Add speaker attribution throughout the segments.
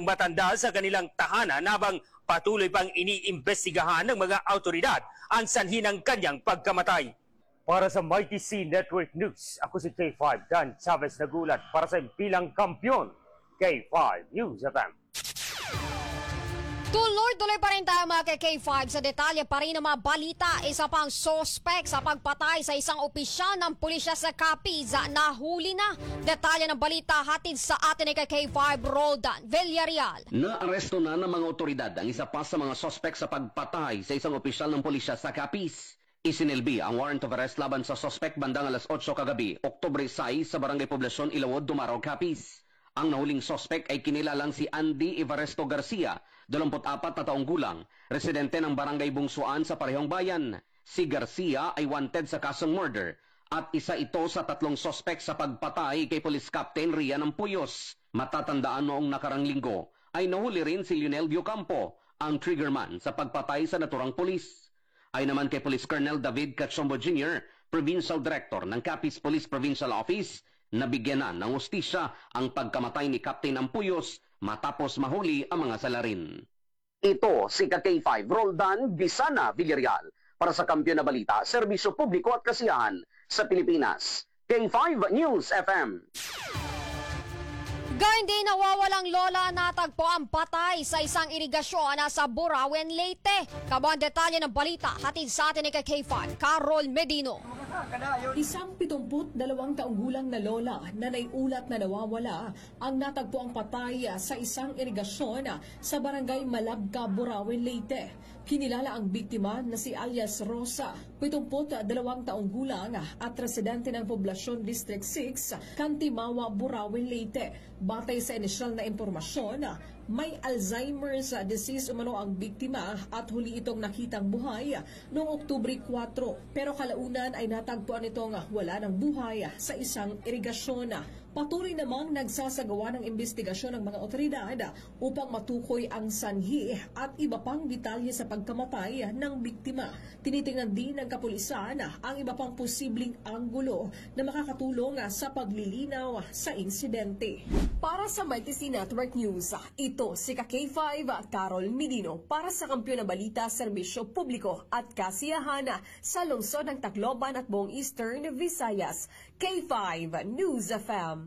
Speaker 1: matanda sa kanilang tahanan habang patuloy pang iniimbestigahan ng mga autoridad ang sanhi ng kanyang pagkamatay. Para sa Mighty C Network News, ako si K5 Dan Chavez nagulat para sa bilang kampyon. K5 News FM.
Speaker 2: Tuloy-tuloy pa rin tayo mga K5 sa detalye pa rin ng mga balita. Isa pang sospek sa pagpatay sa isang opisyal ng pulisya sa Capiz nahuli na. Detalye ng balita hatid sa atin ni K5 Roldan Villarreal.
Speaker 3: Naaresto na ng mga otoridad ang isa pa sa mga sospek sa pagpatay sa isang opisyal ng pulisya sa Capiz. Isinilbi ang warrant of arrest laban sa sospek bandang alas 8 kagabi, Oktubre 6 sa Barangay Poblasyon, Ilawod, Dumaro, Capiz. Ang nahuling sospek ay kinilalang si Andy Evaristo Garcia, 24 na taong gulang, residente ng Barangay Bungsuan sa parehong bayan. Si Garcia ay wanted sa kasong murder at isa ito sa 3 sospek sa pagpatay kay Police Captain Rian Ampuyos. Matatandaan noong nakarang linggo ay nahuli rin si Lionel Diocampo, ang triggerman sa pagpatay sa naturang pulis. Ay naman kay Police Colonel David Cachombo Jr., Provincial Director ng Capiz Police Provincial Office, nabigyan na ng hustisya ang pagkamatay ni Captain Ampuyos matapos mahuli ang mga salarin. Ito si K5 Roldan Bisana Villarreal para sa Kampiyon na Balita, Serbisyo Publiko at Kasiyahan sa Pilipinas. K5 News FM.
Speaker 2: Gayun din nawawalang lola natagpo ang patay sa isang irigasyon sa Burauen, Leyte. Kabang detalye ng balita hatid sa atin ni K5 Carol Medino.
Speaker 4: Isang 72 taong gulang na lola na naiulat na nawawala ang natagpo ang patay sa isang irigasyon sa barangay Malabca, Burauen, Leyte. Kinilala ang biktima na si alias Rosa, 72 taong gulang at residente ng Poblasyon District 6, Kantimawa, Burauen, Leyte. Batay sa inisyal na impormasyon, may Alzheimer's disease umano ang biktima at huli itong nakitang buhay noong Oktubre 4. Pero kalaunan ay natagpuan itong wala ng buhay sa isang irigasyon. Patuloy namang nagsasagawa ng investigasyon ng mga otoridad upang matukoy ang sanhi at iba pang detalye sa pagkamatay ng biktima. Tinitingnan din ng kapulisan ang iba pang posibleng anggulo na makakatulong sa paglilinaw sa insidente. Para sa Mighty C Network News, ito si K5 Carol Medino para sa Kampiyon na Balita, Serbisyo Publiko at Kasiyahan sa lungsod ng Tacloban at buong Eastern Visayas. K5 News FM.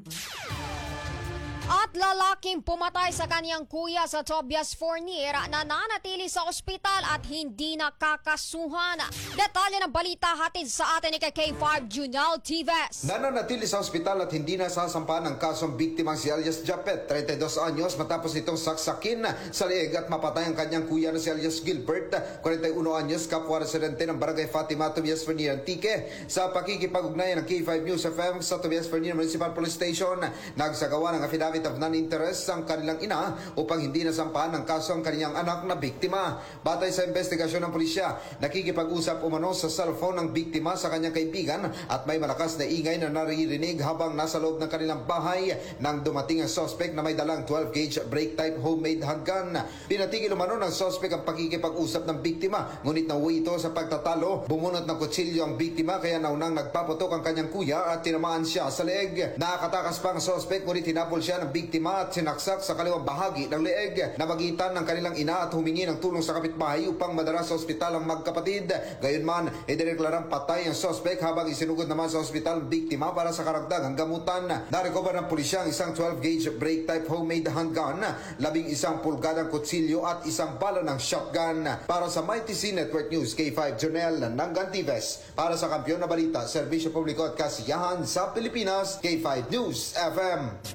Speaker 2: At lalaking pumatay sa kanyang kuya sa Tobias Fournier na nanatili sa ospital at hindi nakakasuhan. Detalye ng balita hatid sa atin ni K5 Junal Tives.
Speaker 5: Nananatili sa ospital at hindi nasasampahan ng kasong biktimang si alias Japet, 32 anyos, matapos itong saksakin sa leeg at mapatay ang kanyang kuya na si alias Gilbert, 41 anyos, kapwa residente ng Barangay Fatima, Tobias Fournier, Antique. Sa pakikipag-ugnayan ng K5 News FM sa Tobias Fournier Municipal Police Station, nagsagawa ng affidavit of non-interest ang kanilang ina upang hindi nasampahan ng kaso ang kanyang anak na biktima. Batay sa investigasyon ng pulisya, nakikipag-usap umano sa cellphone ng biktima sa kanyang kaibigan at may malakas na ingay na naririnig habang nasa loob ng kanilang bahay nang dumating ang suspect na may dalang 12-gauge break-type homemade handgun. Pinatigil umano ng suspect ang pakikipag-usap ng biktima, ngunit nauwi ito sa pagtatalo. Bumunot ng kutsilyo ang biktima kaya naunang nagpaputok ang kanyang kuya at tinamaan siya sa leeg. Nakakatakas pa ang suspect ngunit hinapol siya ng biktima at sinaksak sa kaliwang bahagi ng leeg. Namagitan ng kanilang ina at humingi ng tulong sa kapitbahay upang madala sa ospital ang magkapatid. Gayunman, idineklarang patay ang suspect habang isinugod naman sa ospital ang biktima para sa karagdagang gamutan. Narecover ng pulisya ang isang 12-gauge break-type homemade handgun, 11 pulgadang kutsilyo at isang bala ng shotgun. Para sa Mighty C Network News, K5 Jonel ng Gantives. Para sa Kampiyon na Balita, Serbisyo Publiko at Kasiyahan sa Pilipinas, K5 News FM.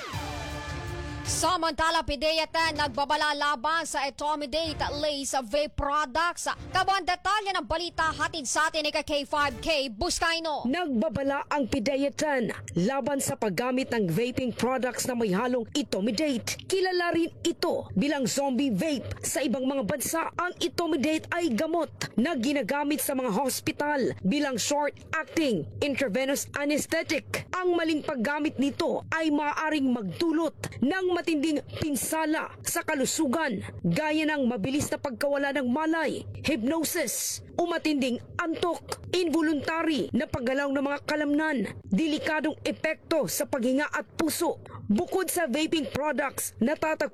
Speaker 2: Samantala, PDEA-10 nagbabala laban sa Etomidate Lace Vape Products. Kabang detalye ng balita hatid sa atin ni K5K Buscaino.
Speaker 6: Nagbabala ang PDEA-10 laban sa paggamit ng vaping products na may halong Etomidate. Kilala rin ito bilang zombie vape. Sa ibang mga bansa, ang Etomidate ay gamot na ginagamit sa mga hospital bilang short-acting intravenous anesthetic. Ang maling paggamit nito ay maaaring magdulot ng matinding pinsala sa kalusugan gaya ng mabilis na pagkawala ng malay, hypnosis o matinding antok, involuntary na paggalaw ng mga kalamnan, delikadong epekto sa paghinga at puso. Bukod sa vaping products,